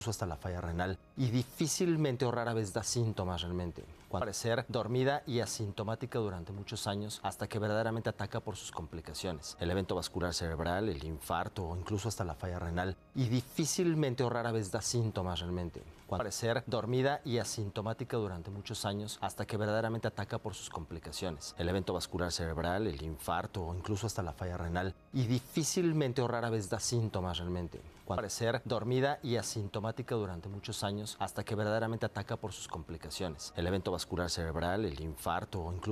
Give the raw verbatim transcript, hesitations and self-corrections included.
hasta la falla renal y difícilmente o rara vez da síntomas realmente. Puede parecer dormida y asintomática durante muchos años hasta que verdaderamente ataca por sus complicaciones. El evento vascular cerebral, el infarto o incluso hasta la falla renal y difícilmente o rara vez da síntomas realmente. Puede parecer dormida y asintomática durante muchos años hasta que verdaderamente ataca por sus complicaciones. El evento vascular cerebral, el infarto o incluso hasta la falla renal y difícilmente o rara vez da síntomas realmente. Puede parecer dormida y asintomática durante muchos años hasta que verdaderamente ataca por sus complicaciones. El evento vascular cerebral, el infarto o incluso